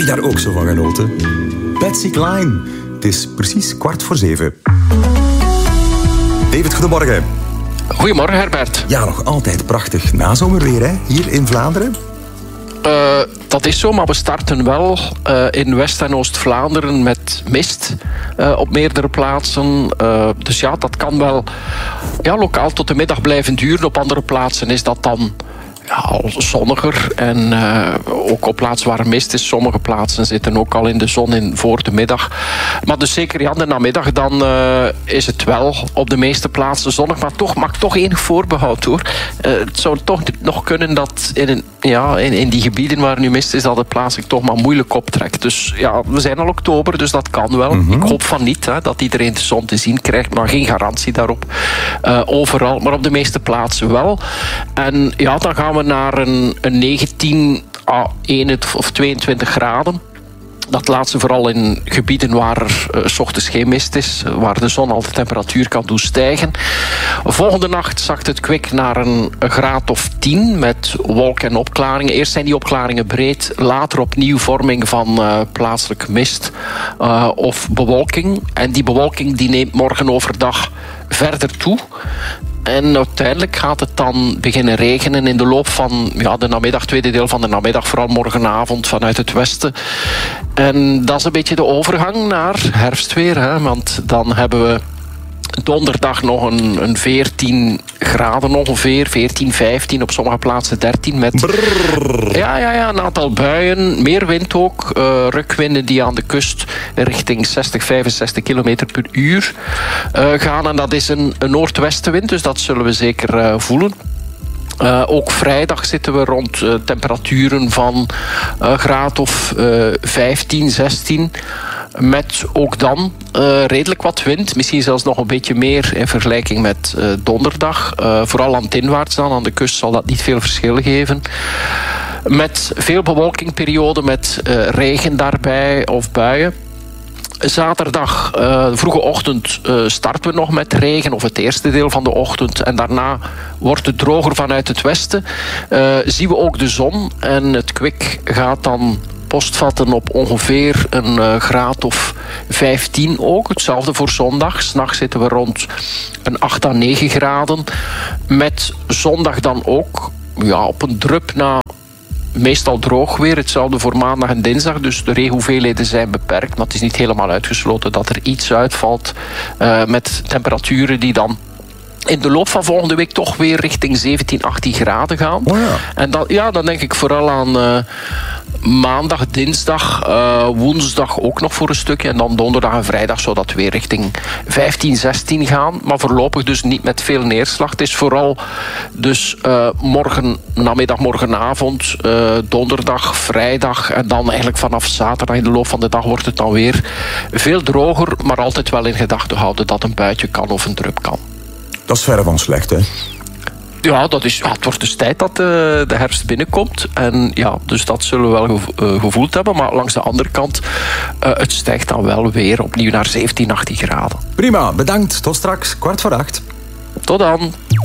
je daar ook zo van genoten? Patsy Cline. Het is precies 6:15. David, goedemorgen. Goedemorgen, Herbert. Ja, nog altijd prachtig nazomerweer, hè? Hier in Vlaanderen. Dat is zo, maar we starten wel in West- en Oost-Vlaanderen met mist op meerdere plaatsen. Dus ja, dat kan wel lokaal tot de middag blijven duren. Op andere plaatsen is dat dan al zonniger. En ook op plaatsen waar mist is. Sommige plaatsen zitten ook al in de zon in voor de middag. Maar dus zeker de namiddag, dan is het wel op de meeste plaatsen zonnig. Maar toch maakt toch enig voorbehoud, hoor. Het zou toch nog kunnen dat in die gebieden waar nu mist is, dat het plaatselijk toch maar moeilijk optrekt. Dus ja, we zijn al oktober, dus dat kan wel. Ik hoop van niet dat iedereen de zon te zien krijgt, maar geen garantie daarop. Overal, maar op de meeste plaatsen wel. En ja, dan gaan we naar een 19 à 21 of 22 graden. Dat laatste vooral in gebieden waar er 's ochtends geen mist is, waar de zon al de temperatuur kan doen stijgen. Volgende nacht zakt het kwik naar een graad of 10 met wolken en opklaringen. Eerst zijn die opklaringen breed, later opnieuw vorming van plaatselijk mist of bewolking. En die bewolking die neemt morgen overdag verder toe. En uiteindelijk gaat het dan beginnen regenen in de loop van de namiddag, tweede deel van de namiddag, vooral morgenavond vanuit het westen. En dat is een beetje de overgang naar herfstweer, hè? Want dan hebben we donderdag nog een 14 graden ongeveer, 14, 15, op sommige plaatsen 13 met een aantal buien, meer wind ook, rukwinden die aan de kust richting 60, 65 kilometer per uur gaan. En dat is een noordwestenwind, dus dat zullen we zeker voelen. Ook vrijdag zitten we rond temperaturen van graad of 15, 16... Met ook dan redelijk wat wind. Misschien zelfs nog een beetje meer in vergelijking met donderdag. Vooral landinwaarts dan. Aan de kust zal dat niet veel verschil geven. Met veel bewolkingperioden met regen daarbij of buien. Zaterdag, vroege ochtend, starten we nog met regen, of het eerste deel van de ochtend. En daarna wordt het droger vanuit het westen. Zien we ook de zon en het kwik gaat dan postvatten op ongeveer een graad of 15 ook. Hetzelfde voor zondag. 's Nachts zitten we rond een 8 à 9 graden. Met zondag dan ook op een drup na meestal droog weer. Hetzelfde voor maandag en dinsdag. Dus de regenhoeveelheden zijn beperkt. Maar het is niet helemaal uitgesloten dat er iets uitvalt met temperaturen die dan in de loop van volgende week toch weer richting 17, 18 graden gaan. Oh ja. En dan denk ik vooral aan maandag, dinsdag, woensdag ook nog voor een stukje. En dan donderdag en vrijdag zou dat weer richting 15, 16 gaan. Maar voorlopig dus niet met veel neerslag. Het is vooral dus morgen namiddag, morgenavond, donderdag, vrijdag. En dan eigenlijk vanaf zaterdag in de loop van de dag wordt het dan weer veel droger. Maar altijd wel in gedachten houden dat een buitje kan of een drup kan. Dat is verre van slecht, hè? Ja, het wordt dus tijd dat de herfst binnenkomt. En ja, dus dat zullen we wel gevoeld hebben. Maar langs de andere kant, het stijgt dan wel weer opnieuw naar 17, 18 graden. Prima, bedankt. Tot straks, 7:15. Tot dan.